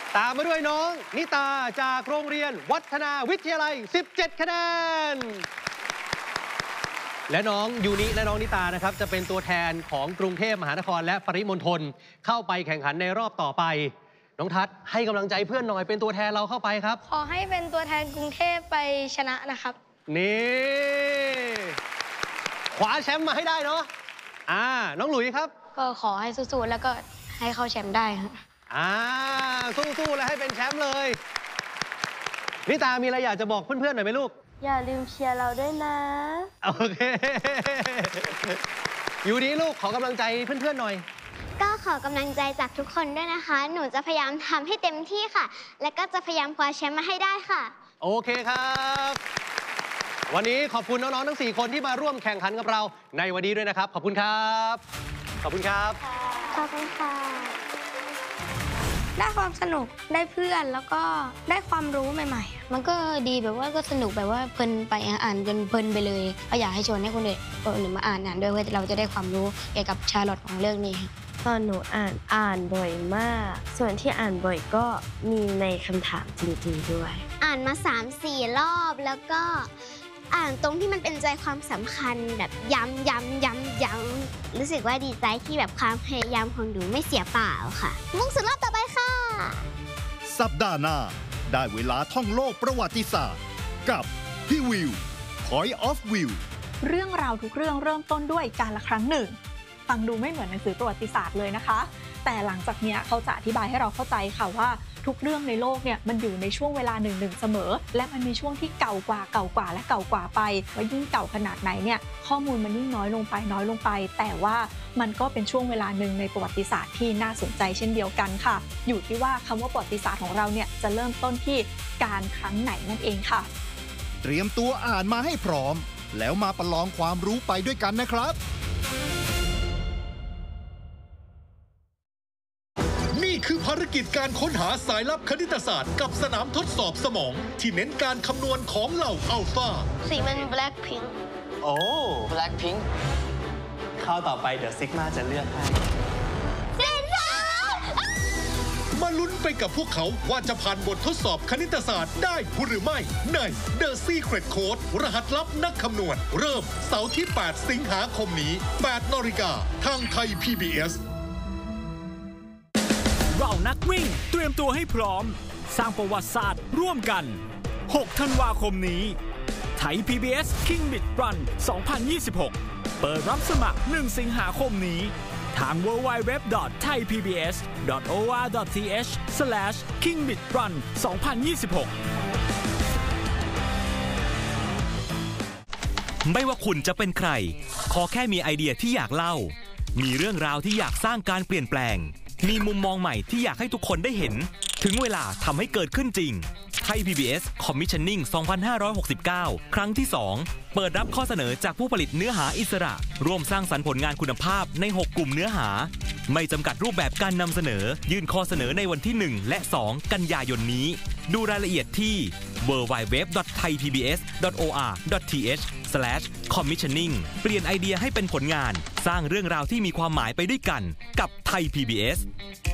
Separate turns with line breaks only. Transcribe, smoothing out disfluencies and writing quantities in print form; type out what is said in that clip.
ตามมาด้วยน้องนิตาจากโรงเรียนวัฒนาวิทยาลัย17 คะแนนและน้องยูนิและน้องนิตานะครับจะเป็นตัวแทนของกรุงเทพมหานครและปริมณฑลเข้าไปแข่งขันในรอบต่อไปน้องทัศน์ให้กำลังใจเพื่อนหน่อยเป็นตัวแทนเราเข้าไปครับ
ขอให้เป็นตัวแทนกรุงเทพไปชนะนะครับ
นี่คว้าแชมป์มาให้ได้เนาะน้องหลุยครับ
ก็ขอให้สู้ๆแล้วก็ให้เข้าแชมป์ได้ครับ
สู้ๆแล้วให้เป็นแชมป์เลยนิตามีอะไรอยากจะบอกเพื่อนๆหน่อยไหมลูก
อย่าลืมเชียร์เราด้วยนะ
โอเคอยู่ดีลูกขอกำลังใจเพื่อนๆหน่อย
ก็ขอกำลังใจจากทุกคนด้วยนะคะหนูจะพยายามทำให้เต็มที่ค่ะและก็จะพยายามคว้าแชมป์มาให้ได้ค่ะ
โอเคครับวันนี้ขอบคุณน้องๆทั้ง4คนที่มาร่วมแข่งขันกับเราในวันนี้ด้วยนะครับขอบคุณครับขอบคุณครับ
ขอบคุณค่ะ
ได้ความสนุกได้เพื่อนแล้วก็ได้ความรู้ใหม่ๆมันก็ดีแบบว่าก็สนุกแบบว่าเพลินไปอ่านจนเพลินไปเลยก็อยากให้ชวนให้คนอื่นมาอ่านด้วยเพื่อเราจะได้ความรู้เกี่ยวกับชาร์ลอตของเรื่องนี้
ตอนหนูอ่านบ่อยมากส่วนที่อ่านบ่อยก็มีในคำถามจริงๆด้วย
อ่านมา 3-4 รอบแล้วก็อ่านตรงที่มันเป็นใจความสำคัญแบบย้ำรู้สึกว่าดีใจที่แบบความพยายามของหนูไม่เสียเปล่าค่ะมุ่งสู่รอบต่อไปค่ะ
สัปดาห์หน้าได้เวลาท่องโลกประวัติศาสตร์กับพี่วิว Point of View
เรื่องราวทุกเรื่องเริ่มต้นด้วยกาลครั้งหนึ่งฟังดูไม่เหมือนหนังสือประวัติศาสตร์เลยนะคะแต่หลังจากนี้เขาจะอธิบายให้เราเข้าใจค่ะว่าทุกเรื่องในโลกเนี่ยมันอยู่ในช่วงเวลาหนึ่งเสมอและมันมีช่วงที่เก่ากว่าและเก่ากว่าไปว่ายิ่งเก่าขนาดไหนเนี่ยข้อมูลมันยิ่งน้อยลงไปแต่ว่ามันก็เป็นช่วงเวลาหนึ่งในประวัติศาสตร์ที่น่าสนใจเช่นเดียวกันค่ะอยู่ที่ว่าคำว่าประวัติศาสตร์ของเราเนี่ยจะเริ่มต้นที่การครั้งไหนนั่นเองค่ะ
เตรียมตัวอ่านมาให้พร้อมแล้วมาประลองความรู้ไปด้วยกันนะครับคือภารกิจการค้นหาสายลับคณิตศาสตร์กับสนามทดสอบสมองที่เน้นการคำนวณของเหล่าอัลฟา
สีมัน Black Pink
โอ้ Black Pink ข้าวต่อไปเดี๋ยวซิกมาจะเลือกให้
มาลุ้นไปกับพวกเขาว่าจะผ่านบททดสอบคณิตศาสตร์ได้หรือไม่ใน The Secret Code รหัสลับนักคำนวณเริ่มเสาร์ที่ 8 สิงหาคมนี้ 8 น.ทางไทย PBS
เรานักวิ่งเตรียมตัวให้พร้อมสร้างประวัติศาสตร์ร่วมกัน6 ธันวาคมนี้ไทย PBS King Bit Run 2026 เปิดรับสมัคร1 สิงหาคมนี้ทาง www.thaipbs.or.th/kingbitrun 2026 ไม่ว่าคุณจะเป็นใครขอแค่มีไอเดียที่อยากเล่ามีเรื่องราวที่อยากสร้างการเปลี่ยนแปลงมีมุมมองใหม่ที่อยากให้ทุกคนได้เห็นถึงเวลาทำให้เกิดขึ้นจริงไทย PBS Commissioning 2569 ครั้งที่ 2 เปิดรับข้อเสนอจากผู้ผลิตเนื้อหาอิสระร่วมสร้างสรรค์ผลงานคุณภาพใน 6 กลุ่มเนื้อหาไม่จำกัดรูปแบบการนำเสนอยื่นข้อเสนอในวันที่ 1 และ 2 กันยายนนี้ดูรายละเอียดที่ www.thaipbs.or.th/commissioning เปลี่ยนไอเดียให้เป็นผลงานสร้างเรื่องราวที่มีความหมายไปด้วยกันกับไทย PBS